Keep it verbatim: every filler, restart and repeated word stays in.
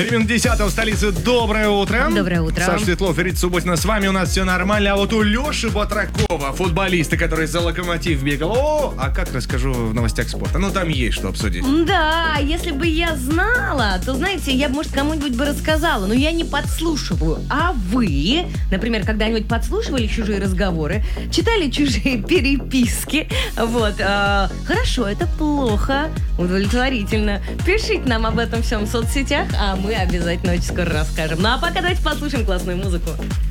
Ремень десятого в столице. Доброе утро. Доброе утро. Саша Светлов и Рита Субботина с вами. У нас все нормально. А вот у Леши Батракова, футболиста, который за Локомотив бегал. О, а как расскажу в новостях спорта? Ну, там есть что обсудить. Да, если бы я знала, то, знаете, я бы, может, кому-нибудь бы рассказала. Но я не подслушиваю. А вы, например, когда-нибудь подслушивали чужие разговоры, читали чужие переписки? Вот. Э, хорошо, это плохо, удовлетворительно. Пишите нам об этом всем в соцсетях, а мы обязательно очень скоро расскажем. Ну а пока давайте послушаем классную музыку.